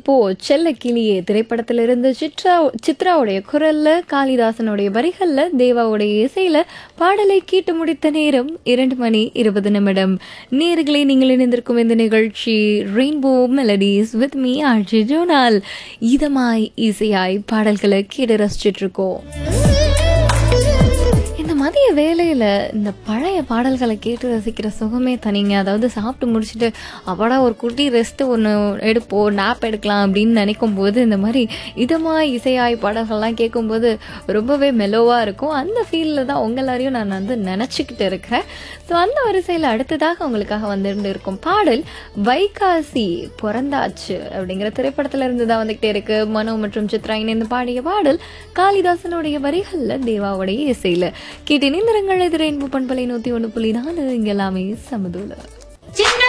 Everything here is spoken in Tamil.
இப்போ செல்ல கிளியே திரைப்படத்திலிருந்து சித்ராவுடைய குரல்ல, காளிதாசனுடைய வரிகள்ல, தேவாவுடைய இசையில பாடலை கேட்டு முடித்த நேரம் 2:20. நேயர்களே, நீங்கள் இணைந்திருக்கும் இந்த நிகழ்ச்சி rainbow melodies with me RJ zonal. இதமாய் இசையாய் பாடல்களை கேட்டு ரசிச்சிட்டு இருக்கோம். இந்த மதிய வேலையில் இந்த பழைய பாடல்களை கேட்டு ரசிக்கிற சுகமே தனிங்க. அதாவது சாப்பிட்டு முடிச்சுட்டு அப்பாடா ஒரு குட்டி ரெஸ்ட்டு ஒன்று எடுப்போம், நாப் எடுக்கலாம் அப்படின்னு நினைக்கும் போது இந்த மாதிரி இதமாக இசையாய் பாடல்கள்லாம் கேட்கும்போது ரொம்பவே மெலோவாக இருக்கும். அந்த ஃபீலில் தான் உங்கள் எல்லாரையும் நான் நினச்சிக்கிட்டு இருக்கிறேன். ஸோ அந்த வரிசையில் அடுத்ததாக உங்களுக்காக வந்துட்டு இருக்கும் பாடல் வைகாசி பிறந்தாச்சு அப்படிங்கிற திரைப்படத்தில் இருந்து தான் வந்துக்கிட்டே இருக்கு. மனோ மற்றும் சித்ரா இணைந்து பாடிய பாடல், காளிதாசனுடைய வரிகளில், தேவாவுடைய இசையில். கேட்டு இணைந்திருங்கள். இது ரெயின்போ பண்பலை 101.4. இங்க எல்லாமே சமதூல.